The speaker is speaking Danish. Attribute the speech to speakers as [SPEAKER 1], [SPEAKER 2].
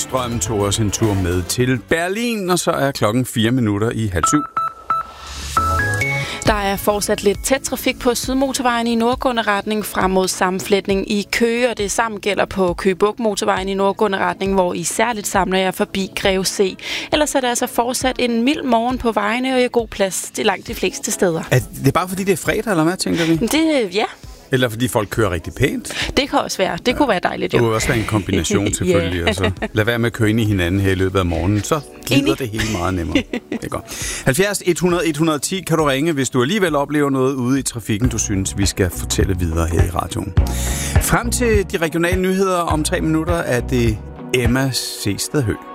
[SPEAKER 1] Nordstrøm tog os en tur med til Berlin, og så er klokken 6:04.
[SPEAKER 2] Der er fortsat lidt tæt trafik på Sydmotorvejen i nordgående retning frem mod sammenflætning i Køge, og det samme gælder på Køge Bugt Motorvejen i nordgående retning, hvor I særligt samler jer forbi Greve C. Ellers er der altså fortsat en mild morgen på vejene, og i god plads til langt de fleste steder.
[SPEAKER 1] Er det bare fordi det er fredag, eller hvad, tænker vi?
[SPEAKER 2] Ja.
[SPEAKER 1] Eller fordi folk kører rigtig pænt?
[SPEAKER 2] Det kan også være. Det kunne være dejligt, jo.
[SPEAKER 1] Det kunne også være en kombination, selvfølgelig. Yeah. Altså, lad være med at køre ind i hinanden her i løbet af morgenen, så glider det helt meget nemmere. Det er godt. 70 100 110 kan du ringe, hvis du alligevel oplever noget ude i trafikken, du synes, vi skal fortælle videre her i radioen. Frem til de regionale nyheder om 3 minutter er det Emma Sestad Høgh.